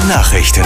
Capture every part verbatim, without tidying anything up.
Nachrichten.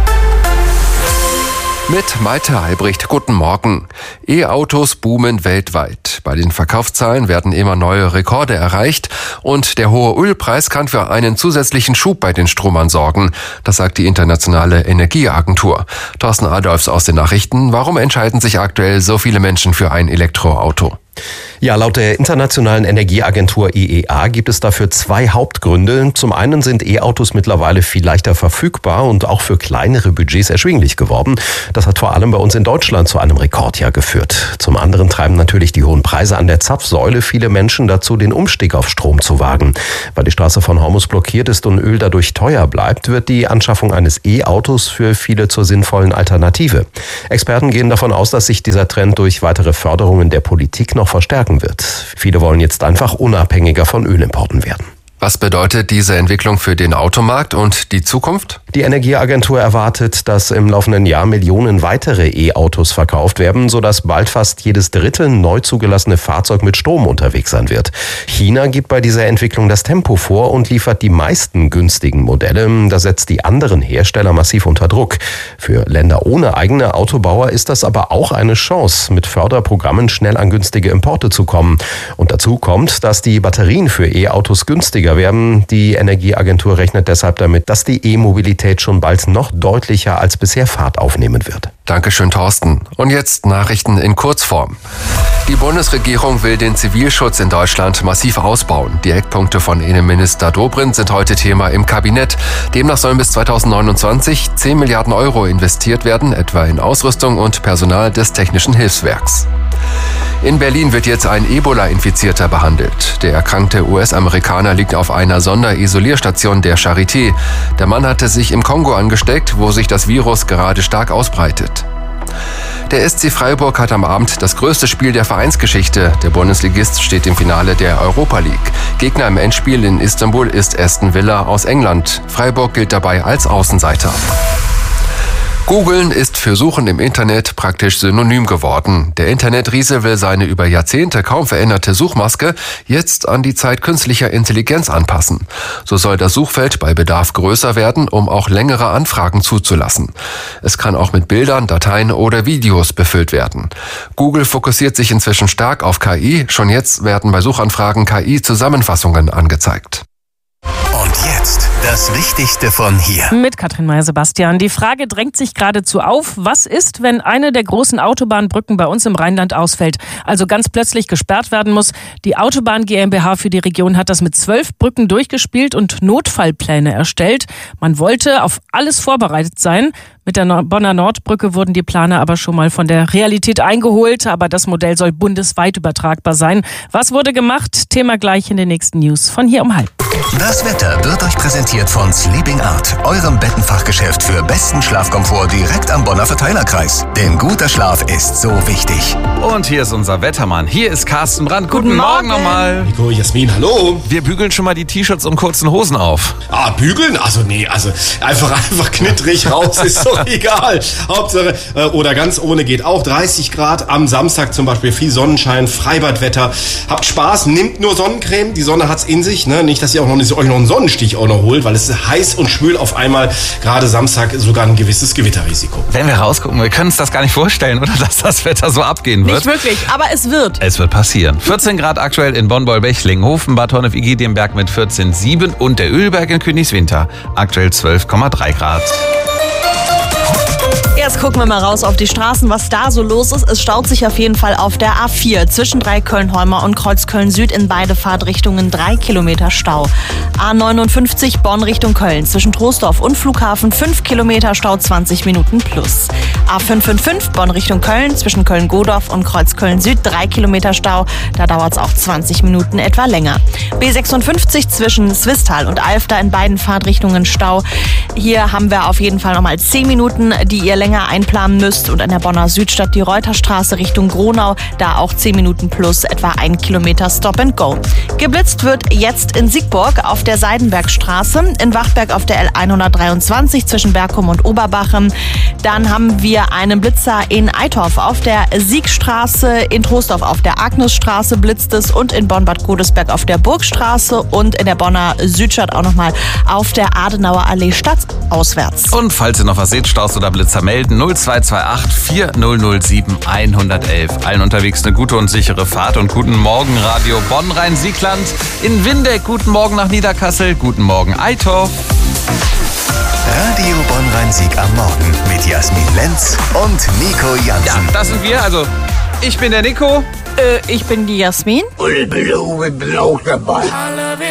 Mit Malte Albrecht, guten Morgen. E-Autos boomen weltweit. Bei den Verkaufszahlen werden immer neue Rekorde erreicht und der hohe Ölpreis kann für einen zusätzlichen Schub bei den Stromern sorgen. Das sagt die Internationale Energieagentur. Thorsten Adolfs aus den Nachrichten. Warum entscheiden sich aktuell so viele Menschen für ein Elektroauto? Ja, laut der Internationalen Energieagentur I E A gibt es dafür zwei Hauptgründe. Zum einen sind E-Autos mittlerweile viel leichter verfügbar und auch für kleinere Budgets erschwinglich geworden. Das hat vor allem bei uns in Deutschland zu einem Rekordjahr geführt. Zum anderen treiben natürlich die hohen Preise an der Zapfsäule viele Menschen dazu, den Umstieg auf Strom zu wagen. Weil die Straße von Hormuz blockiert ist und Öl dadurch teuer bleibt, wird die Anschaffung eines E-Autos für viele zur sinnvollen Alternative. Experten gehen davon aus, dass sich dieser Trend durch weitere Förderungen der Politik noch verstärken wird. Viele wollen jetzt einfach unabhängiger von Ölimporten werden. Was bedeutet diese Entwicklung für den Automarkt und die Zukunft? Die Energieagentur erwartet, dass im laufenden Jahr Millionen weitere E-Autos verkauft werden, sodass bald fast jedes dritte neu zugelassene Fahrzeug mit Strom unterwegs sein wird. China gibt bei dieser Entwicklung das Tempo vor und liefert die meisten günstigen Modelle. Das setzt die anderen Hersteller massiv unter Druck. Für Länder ohne eigene Autobauer ist das aber auch eine Chance, mit Förderprogrammen schnell an günstige Importe zu kommen. Und dazu kommt, dass die Batterien für E-Autos günstiger werden. Die Energieagentur rechnet deshalb damit, dass die E-Mobilität schon bald noch deutlicher als bisher Fahrt aufnehmen wird. Dankeschön, Thorsten. Und jetzt Nachrichten in Kurzform. Die Bundesregierung will den Zivilschutz in Deutschland massiv ausbauen. Die Eckpunkte von Innenminister Dobrindt sind heute Thema im Kabinett. Demnach sollen bis zweitausendneunundzwanzig zehn Milliarden Euro investiert werden, etwa in Ausrüstung und Personal des Technischen Hilfswerks. In Berlin wird jetzt ein Ebola-Infizierter behandelt. Der erkrankte U S-Amerikaner liegt auf einer Sonderisolierstation der Charité. Der Mann hatte sich im Kongo angesteckt, wo sich das Virus gerade stark ausbreitet. Der S C Freiburg hat am Abend das größte Spiel der Vereinsgeschichte. Der Bundesligist steht im Finale der Europa League. Gegner im Endspiel in Istanbul ist Aston Villa aus England. Freiburg gilt dabei als Außenseiter. Googeln ist für Suchen im Internet praktisch synonym geworden. Der Internetriese will seine über Jahrzehnte kaum veränderte Suchmaske jetzt an die Zeit künstlicher Intelligenz anpassen. So soll das Suchfeld bei Bedarf größer werden, um auch längere Anfragen zuzulassen. Es kann auch mit Bildern, Dateien oder Videos befüllt werden. Google fokussiert sich inzwischen stark auf K I. Schon jetzt werden bei Suchanfragen K I-Zusammenfassungen angezeigt. Und jetzt das Wichtigste von hier. Mit Katrin Meyer-Sebastian. Die Frage drängt sich geradezu auf, was ist, wenn eine der großen Autobahnbrücken bei uns im Rheinland ausfällt, also ganz plötzlich gesperrt werden muss? Die Autobahn GmbH für die Region hat das mit zwölf Brücken durchgespielt und Notfallpläne erstellt. Man wollte auf alles vorbereitet sein. Mit der Bonner Nordbrücke wurden die Planer aber schon mal von der Realität eingeholt, aber das Modell soll bundesweit übertragbar sein. Was wurde gemacht? Thema gleich in den nächsten News von hier um halb. Das Wetter wird euch präsentiert von Sleeping Art, eurem Bettenfachgeschäft für besten Schlafkomfort direkt am Bonner Verteilerkreis. Denn guter Schlaf ist so wichtig. Und hier ist unser Wettermann. Hier ist Carsten Brandt. Guten, Guten Morgen, Morgen nochmal. Nico, Jasmin, hallo. Wir bügeln schon mal die T-Shirts und kurzen Hosen auf. Ah, bügeln? Also nee, also einfach einfach knittrig raus, ist so egal. Hauptsache, äh, oder ganz ohne geht auch. dreißig Grad am Samstag zum Beispiel, viel Sonnenschein, Freibadwetter. Habt Spaß, nehmt nur Sonnencreme, die Sonne hat's in sich. Ne? Nicht, dass ihr auch noch, euch noch einen Sonnenstich auch noch holt, weil es ist heiß und schwül auf einmal. Gerade Samstag sogar ein gewisses Gewitterrisiko. Wenn wir rausgucken, wir können uns das gar nicht vorstellen, oder, dass das Wetter so abgehen wird. Nicht wirklich, aber es wird. Es wird passieren. vierzehn Grad aktuell in Bonn-Bollbech, Lingenhofen, Bad Honnef-Igidienberg mit vierzehn Komma sieben und der Ölberg in Königswinter aktuell zwölf Komma drei Grad. Jetzt gucken wir mal raus auf die Straßen, was da so los ist. Es staut sich auf jeden Fall auf der A vier zwischen Dreiköln-Holmer und Kreuzköln-Süd in beide Fahrtrichtungen drei Kilometer Stau. A neunundfünfzig Bonn Richtung Köln zwischen Troisdorf und Flughafen fünf Kilometer Stau, zwanzig Minuten plus. A fünf fünf fünf Bonn Richtung Köln zwischen Köln-Godorf und Kreuzköln-Süd drei Kilometer Stau. Da dauert es auch zwanzig Minuten etwa länger. B sechsundfünfzig zwischen Swisttal und Alfter in beiden Fahrtrichtungen Stau. Hier haben wir auf jeden Fall nochmal zehn Minuten, die ihr länger einplanen müsst. Und an der Bonner Südstadt die Reuterstraße Richtung Gronau, da auch zehn Minuten plus etwa ein Kilometer Stop and Go. Geblitzt wird jetzt in Siegburg auf der Seidenbergstraße, in Wachberg auf der L hundertdreiundzwanzig zwischen Bergkum und Oberbachen. Dann haben wir einen Blitzer in Eitorf auf der Siegstraße, in Troisdorf auf der Agnesstraße blitzt es und in Bonn-Bad Godesberg auf der Burgstraße und in der Bonner Südstadt auch nochmal auf der Adenauer Allee Stadt auswärts. Und falls ihr noch was seht, Staus oder Blitzer melden, null zwei zwei acht vier null null sieben eins eins eins. Allen unterwegs eine gute und sichere Fahrt und guten Morgen Radio Bonn-Rhein-Siegland. In Windeck guten Morgen nach Niederkassel, guten Morgen Eitorf. Radio Bonn-Rhein-Sieg am Morgen mit Jasmin Lenz und Nico Jansen. Ja, das sind wir. Also, ich bin der Nico. Äh, ich bin die Jasmin. Und ich bin auch dabei.